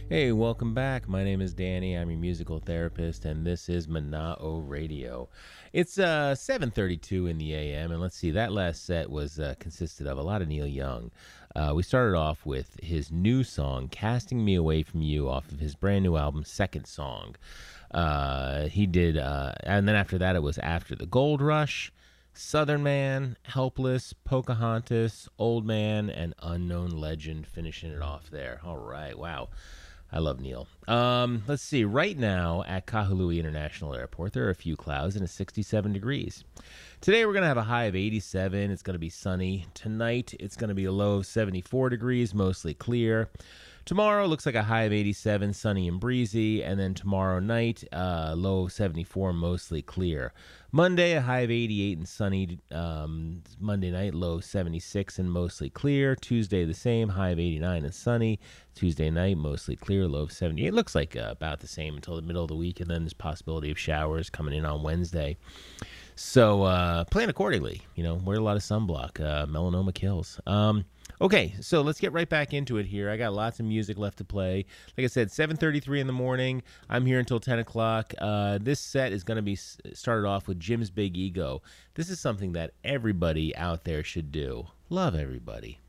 Hey, welcome back. My name is Danny. I'm your musical therapist, and this is Mana'o Radio. It's 7:32 in the a.m., and let's see. That last set was consisted of a lot of Neil Young. We started off with his new song, "Casting Me Away from You," off of his brand new album, Second Song. He did, and then after that, it was "After the Gold Rush." Southern Man, Helpless, Pocahontas, Old Man, and Unknown Legend finishing it off there. All right, wow. I love Neil. Let's see. Right now at Kahului International Airport, there are a few clouds and it's 67 degrees. Today we're going to have a high of 87. It's going to be sunny. Tonight it's going to be a low of 74 degrees, mostly clear. Tomorrow looks like a high of 87, sunny and breezy. And then tomorrow night, low of 74, mostly clear. Monday, a high of 88 and sunny. Monday night, low of 76 and mostly clear. Tuesday, the same, high of 89 and sunny. Tuesday night, mostly clear, low of 78. It looks like about the same until the middle of the week. And then there's possibility of showers coming in on Wednesday. So plan accordingly. Wear a lot of sunblock. Melanoma kills. Okay, so let's get right back into it here. I got lots of music left to play. Like I said, 7:33 in the morning. I'm here until 10 o'clock. This set is going to be started off with Jim's Big Ego. This is something that everybody out there should do. Love everybody.